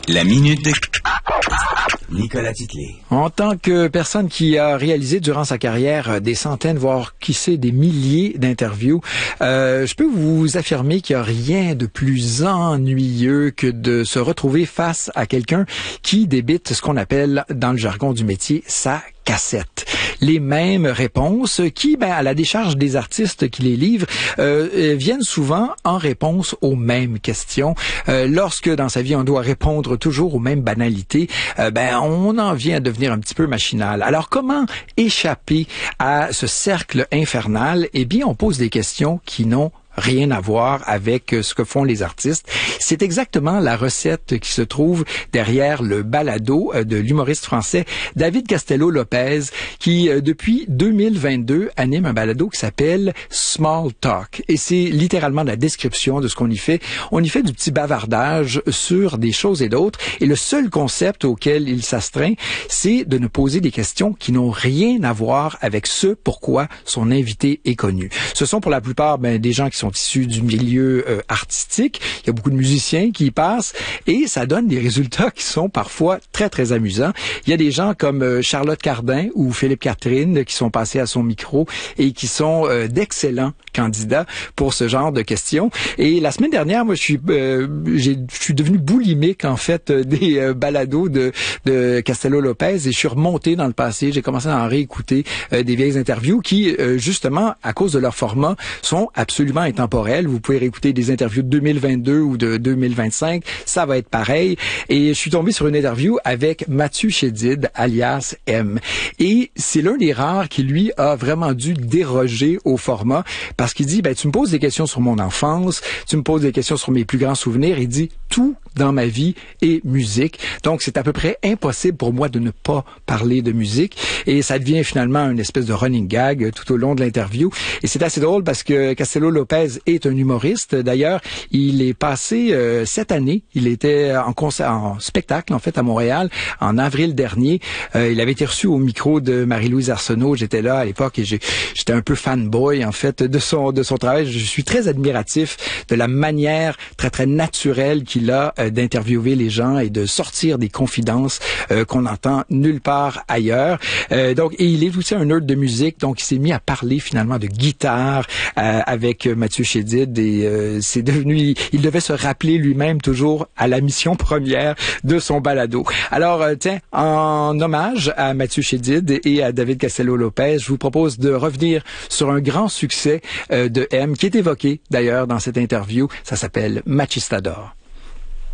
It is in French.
La minute de Nicolas Titley. En tant que personne qui a réalisé durant sa carrière des centaines, voire qui sait des milliers d'interviews, je peux vous affirmer qu'il n'y a rien de plus ennuyeux que de se retrouver face à quelqu'un qui débite ce qu'on appelle dans le jargon du métier sa cassette. Les mêmes réponses qui, à la décharge des artistes qui les livrent, viennent souvent en réponse aux mêmes questions. Lorsque dans sa vie on doit répondre toujours aux mêmes banalités, on en vient à devenir un petit peu machinal. Alors comment échapper à ce cercle infernal? Eh bien, on pose des questions qui n'ont rien à voir avec ce que font les artistes. C'est exactement la recette qui se trouve derrière le balado de l'humoriste français David Castello-Lopez, qui depuis 2022 anime un balado qui s'appelle Small Talk. Et c'est littéralement la description de ce qu'on y fait. On y fait du petit bavardage sur des choses et d'autres. Et le seul concept auquel il s'astreint, c'est de nous poser des questions qui n'ont rien à voir avec ce pourquoi son invité est connu. Ce sont pour la plupart des gens qui sont issus du milieu artistique. Il y a beaucoup de musiciens qui y passent et ça donne des résultats qui sont parfois très, très amusants. Il y a des gens comme Charlotte Cardin ou Philippe Catherine qui sont passés à son micro et qui sont d'excellents candidats pour ce genre de questions. Et la semaine dernière, moi, je suis devenu boulimique, en fait, des balados de Castello-Lopez et je suis remonté dans le passé. J'ai commencé à en réécouter des vieilles interviews qui, justement, à cause de leur format, sont absolument intemporelles. Vous pouvez réécouter des interviews de 2022 ou de 2025. Ça va être pareil. Et je suis tombé sur une interview avec Mathieu Chédid, alias M. Et c'est l'un des rares qui, lui, a vraiment dû déroger au format parce qu'il dit, tu me poses des questions sur mon enfance, tu me poses des questions sur mes plus grands souvenirs. Il dit, tout dans ma vie est musique. Donc, c'est à peu près impossible pour moi de ne pas parler de musique. Et ça devient finalement une espèce de running gag tout au long de l'interview. Et c'est assez drôle parce que Castello-Lopez est un humoriste. D'ailleurs, il est passé cette année. Il était en spectacle, en fait, à Montréal, en avril dernier. Il avait été reçu au micro de Marie-Louise Arsenault. J'étais là à l'époque et j'étais un peu fanboy, en fait, de son travail. Je suis très admiratif de la manière très, très naturelle qu'il a d'interviewer les gens et de sortir des confidences qu'on n'entend nulle part ailleurs. Et il est aussi un nerd de musique, donc il s'est mis à parler finalement de guitare avec Mathieu Chédid et c'est devenu, il devait se rappeler lui-même toujours à la mission première de son balado. Alors en hommage à Mathieu Chédid et à David Castello-Lopez, je vous propose de revenir sur un grand succès de M qui est évoqué d'ailleurs dans cette interview. Ça s'appelle Machistador.